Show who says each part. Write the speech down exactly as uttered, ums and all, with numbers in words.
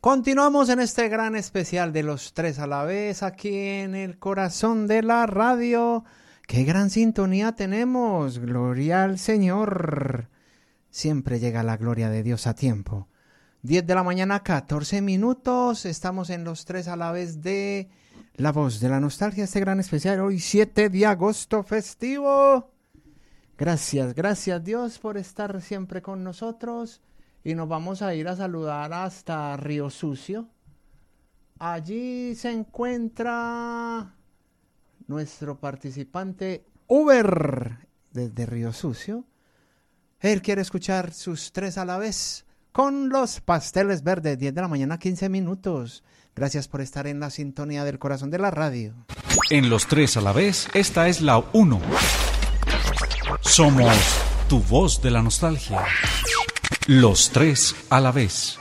Speaker 1: Continuamos en este gran especial de los tres a la vez, aquí en el corazón de la radio. ¡Qué gran sintonía tenemos! ¡Gloria al Señor! Siempre llega la gloria de Dios a tiempo. diez de la mañana, catorce minutos. Estamos en los tres a la vez de La Voz de la Nostalgia, este gran especial. Hoy siete de agosto, festivo. Gracias, gracias Dios por estar siempre con nosotros. Y nos vamos a ir a saludar hasta Río Sucio. Allí se encuentra nuestro participante Uber desde Río Sucio. Él quiere escuchar sus tres a la vez con los pasteles verdes, diez de la mañana, quince minutos. Gracias por estar en la sintonía del corazón de la radio.
Speaker 2: En los tres a la vez, esta es la uno. Somos tu voz de la nostalgia. Los tres a la vez.